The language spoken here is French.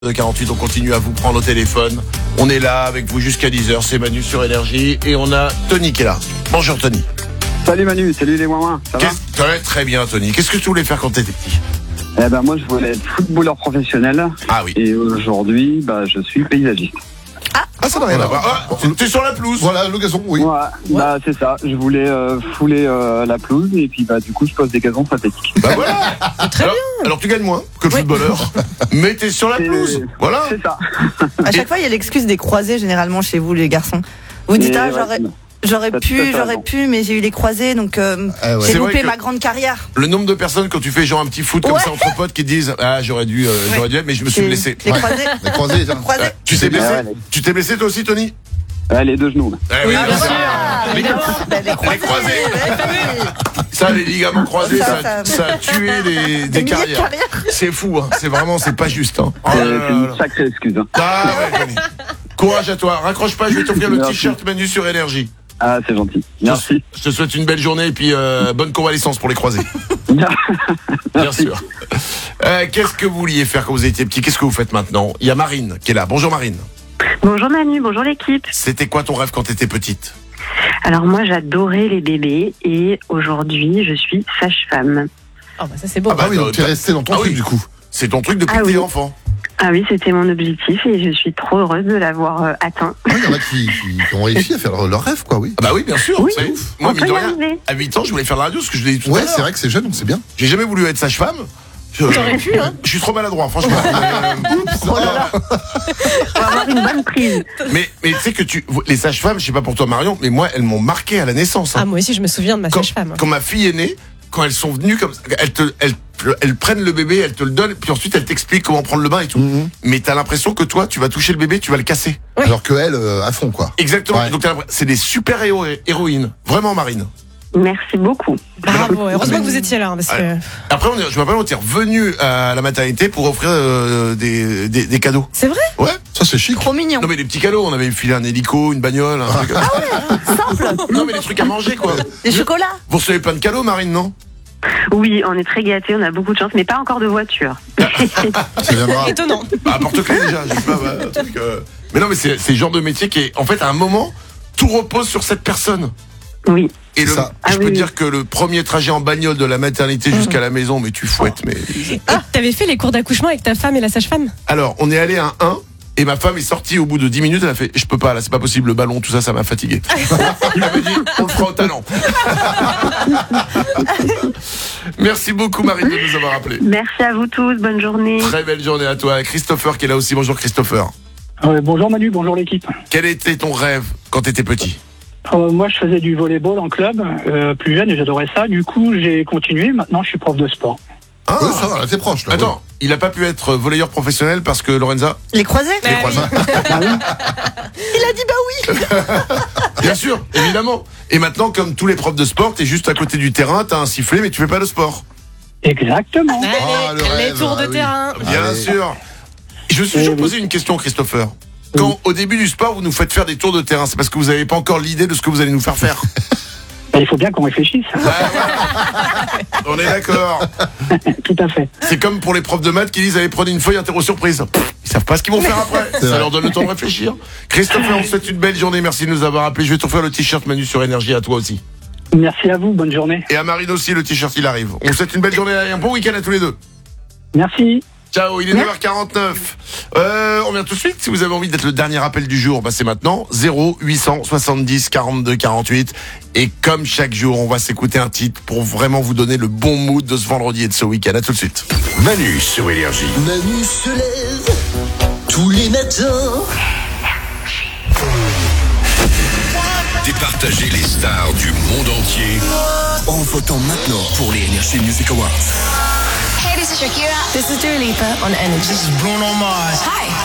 De 48, on continue à vous prendre au téléphone. On est là avec vous jusqu'à 10h, c'est Manu sur Énergie et on a Tony qui est là. Bonjour Tony. Salut Manu, salut les Wouin, ça va? Très bien Tony. Qu'est-ce que tu voulais faire quand t'étais petit? Eh ben moi je voulais être footballeur professionnel. Ah oui. Et aujourd'hui, je suis paysagiste. Ah, ça n'a rien à voir. Ah, t'es sur la pelouse. Voilà, l'occasion, oui. Ouais. C'est ça, je voulais fouler la pelouse et puis du coup je pose des gazons synthétiques. Bah voilà. Très bien. Alors tu gagnes moins que le footballeur, mais t'es sur la pelouse. Voilà. C'est ça. À chaque fois, il y a l'excuse des croisés généralement chez vous, les garçons. Vous dites j'aurais pu, mais j'ai eu les croisés, donc j'ai loupé ma grande carrière. Le nombre de personnes quand tu fais genre un petit foot comme ça entre potes qui disent j'aurais dû être, mais je me suis blessé. Les croisés. Les croisés, ça. Tu t'es blessé? Ouais. Tu t'es blessé toi aussi Tony? Les deux genoux. Oui, Ah, bien bien sûr. sûr. Les croisés. Ça, les ligaments croisés, ça a tué des carrières. C'est fou, hein. C'est pas juste. Hein. C'est une sacrée excuse. Ah ouais, Tony. Courage à toi. Raccroche pas, je vais t'offrir le Merci. t-shirt Manu sur Énergie. Ah, c'est gentil. Merci. Je te souhaite une belle journée et puis bonne convalescence pour les croisés. Bien Merci. sûr. Qu'est-ce que vous vouliez faire quand vous étiez petit? Qu'est-ce que vous faites maintenant? Il y a Marine qui est là. Bonjour Marine. Bonjour Manu, bonjour l'équipe. C'était quoi ton rêve quand t'étais petite? Alors moi j'adorais les bébés et aujourd'hui je suis sage-femme. Oh bah ça c'est beau. Ah oui, donc tu es resté dans ton truc du coup. C'est ton truc depuis que t'es enfant. Ah oui, c'était mon objectif et je suis trop heureuse de l'avoir atteint. Il y en a qui ont réussi à faire leur rêve, quoi, oui. Ah bah oui, bien sûr. Oui, c'est ouf. Moi, on mine de peut y rien, arriver. à 8 ans, je voulais faire la radio, ce que je l'ai dit tout à Ouais, l'heure. c'est vrai que c'est jeune, donc c'est bien. J'ai jamais voulu être sage-femme. T'aurais pu, hein. Je suis trop maladroit, franchement. On va avoir une bonne prise. Mais tu sais que les sages-femmes, je sais pas pour toi Marion, mais moi, elles m'ont marqué à la naissance. Hein. Ah moi aussi je me souviens de ma sage-femme. Quand ma fille est née, quand elles sont venues comme ça, elles prennent le bébé, elles te le donnent, puis ensuite elles t'expliquent comment prendre le bain et tout. Mhm. Mais t'as l'impression que toi, tu vas toucher le bébé, tu vas le casser. Oui. Alors que elle, à fond, quoi. Exactement. Ouais. Donc c'est des super héroïnes, vraiment Marine. Merci beaucoup. Bravo, heureusement que vous étiez là, parce que... Après, je me rappelle, on était revenu à la maternité pour offrir des cadeaux. C'est vrai? Ouais. Ça, c'est chic. Trop mignon. Non mais des petits cadeaux, on avait filé un hélico, une bagnole, un truc. Simple. Non mais des trucs à manger quoi. Des chocolats. Vous recevez plein de cadeaux Marine, non? Oui, on est très gâtés, on a beaucoup de chance, mais pas encore de voiture. Ça viendra. Étonnant. Bah, porte-clés déjà, je sais pas, un truc, Mais non mais c'est le genre de métier qui est, en fait, à un moment, tout repose sur cette personne. Oui. Et C'est ça. je peux oui. dire que le premier trajet en bagnole de la maternité jusqu'à la maison, mais tu fouettes, mais... T'avais fait les cours d'accouchement avec ta femme et la sage-femme? Alors, on est allé à 1, et ma femme est sortie au bout de 10 minutes, elle a fait, je peux pas, là, c'est pas possible, le ballon, tout ça, ça m'a fatigué. Il m'avait dit, on le fera au talent. Merci beaucoup, Marine, de nous avoir appelés. Merci à vous tous, bonne journée. Très belle journée à toi. Christopher qui est là aussi. Bonjour Christopher. Bonjour Manu, bonjour l'équipe. Quel était ton rêve quand t'étais petit? Moi je faisais du volleyball en club, plus jeune et j'adorais ça. Du coup j'ai continué, maintenant je suis prof de sport. Ah, Ouais, ça va, là, t'es proche, là. attends, il a pas pu être volleyeur professionnel parce que Lorenza... Les croisés. Les croisés. Il a dit bah oui. Bien sûr, évidemment. Et maintenant, comme tous les profs de sport, t'es juste à côté du terrain, t'as un sifflet, mais tu fais pas de sport. Exactement. Ah, le les rêve, tours de oui. terrain. Bien Allez. sûr. Je me suis toujours posé une question, Christopher. Quand, au début du sport, vous nous faites faire des tours de terrain, c'est parce que vous n'avez pas encore l'idée de ce que vous allez nous faire faire. Il faut bien qu'on réfléchisse. On est d'accord. Tout à fait. C'est comme pour les profs de maths qui disent allez prenez une feuille interro surprise. Ils savent pas ce qu'ils vont faire après. Ça vrai. leur donne le temps de réfléchir. Christopher, on te souhaite une belle journée. Merci de nous avoir appelés. Je vais t'offrir le t-shirt Manu sur Énergie à toi aussi. Merci à vous, bonne journée. Et à Marine aussi, le t-shirt il arrive. On vous souhaite une belle journée et un bon week-end à tous les deux. Merci. Ciao, il est 9h49. On vient tout de suite. Si vous avez envie d'être le dernier appel du jour, c'est maintenant. 0870 42 48. Et comme chaque jour, on va s'écouter un titre pour vraiment vous donner le bon mood de ce vendredi et de ce week-end. À tout de suite. Manu sur Énergie. Manu se lève tous les matins. Départager les stars du monde entier. En votant maintenant pour les Energy Music Awards. Hey, this is Shakira. This is Dua Lipa on Energy. Bruno Mars. Hi,